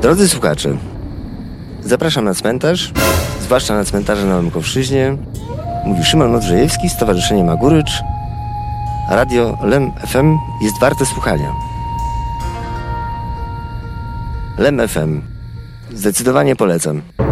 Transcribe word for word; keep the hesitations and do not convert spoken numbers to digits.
Drodzy słuchacze, zapraszam na cmentarz, zwłaszcza na cmentarze na Lękowszczyźnie. Mówi Szymon Modrzejewski, Stowarzyszenie Magurycz. Radio Lem F M jest warte słuchania. Lem F M. Zdecydowanie polecam.